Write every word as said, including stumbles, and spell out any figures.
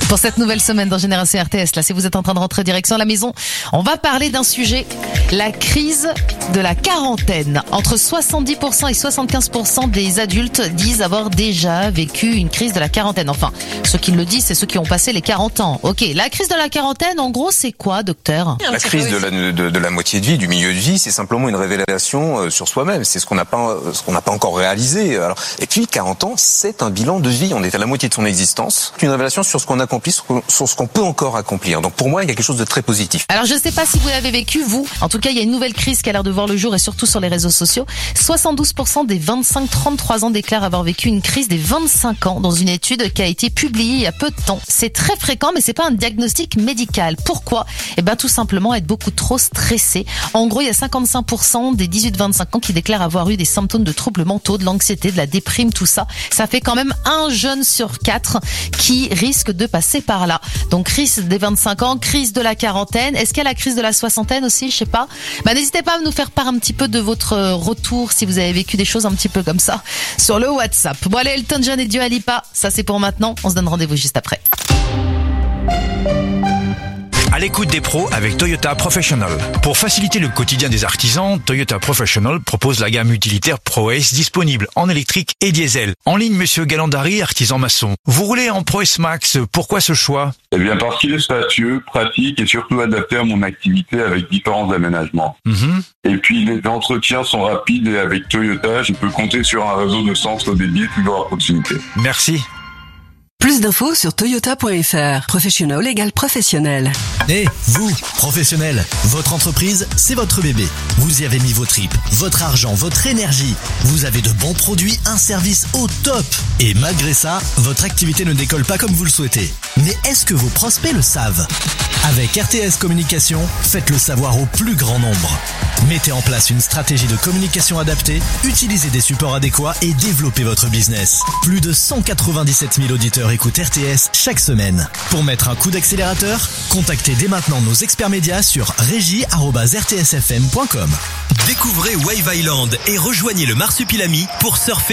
Pour cette nouvelle semaine dans Génération R T S, là, si vous êtes en train de rentrer direction la maison, on va parler d'un sujet, la crise de la quarantaine. Entre soixante-dix pour cent et soixante-quinze pour cent des adultes disent avoir déjà vécu une crise de la quarantaine. Enfin, ceux qui le disent, c'est ceux qui ont passé les quarante ans. Ok, la crise de la quarantaine, en gros, c'est quoi, docteur? La crise de la, de, de la moitié de vie, du milieu de vie, c'est simplement une révélation sur soi-même. C'est ce qu'on n'a pas, ce qu'on n'a pas encore réalisé. Alors, et puis, quarante ans, c'est un bilan de vie. On est à la moitié de son existence. Une révélation sur ce qu'on accomplit, sur ce qu'on peut encore accomplir. Donc, pour moi, il y a quelque chose de très positif. Alors, je ne sais pas si vous l'avez vécu, vous. En tout cas, il y a une nouvelle crise qui a l'air de voir le jour et surtout sur les réseaux sociaux. soixante-douze pour cent des vingt-cinq trente-trois ans déclarent avoir vécu une crise des vingt-cinq ans dans une étude qui a été publiée il y a peu de temps. C'est très fréquent, mais c'est pas un diagnostic médical. Pourquoi? Eh ben, tout simplement être beaucoup trop stressé. En gros, il y a cinquante-cinq pour cent des dix-huit vingt-cinq ans qui déclarent avoir eu des symptômes de troubles mentaux, de l'anxiété, de la déprime, tout ça. Ça fait quand même un jeune sur quatre qui risque de passer par là. Donc, crise des vingt-cinq ans, crise de la quarantaine. Est-ce qu'il y a la crise de la soixantaine aussi? Je sais pas. Bah, n'hésitez pas à nous faire part un petit peu de votre retour si vous avez vécu des choses un petit peu comme ça sur le WhatsApp. Bon, allez, Elton John et Dua Lipa, ça c'est pour maintenant. On se donne rendez-vous juste après. À l'écoute des pros avec Toyota Professional. Pour faciliter le quotidien des artisans, Toyota Professional propose la gamme utilitaire ProAce disponible en électrique et diesel. En ligne, monsieur Galandari, artisan maçon. Vous roulez en ProAce Max, pourquoi ce choix? Eh bien, parce qu'il est spacieux, pratique et surtout adapté à mon activité avec différents aménagements. Mm-hmm. Et puis, les entretiens sont rapides et avec Toyota, je peux compter sur un réseau de centres dédiés toujours à proximité. Merci. Plus d'infos sur toyota point f r. Professional égale professionnel. Et hey, vous, professionnel, votre entreprise, c'est votre bébé. Vous y avez mis vos tripes, votre argent, votre énergie. Vous avez de bons produits, un service au top. Et malgré ça, votre activité ne décolle pas comme vous le souhaitez. Mais est-ce que vos prospects le savent? Avec R T S Communication, faites-le savoir au plus grand nombre. Mettez en place une stratégie de communication adaptée, utilisez des supports adéquats et développez votre business. Plus de cent quatre-vingt-dix-sept mille auditeurs écoutent R T S chaque semaine. Pour mettre un coup d'accélérateur, contactez dès maintenant nos experts médias sur régie arobase r t s f m point com. Découvrez Wave Island et rejoignez le Marsupilami pour surfer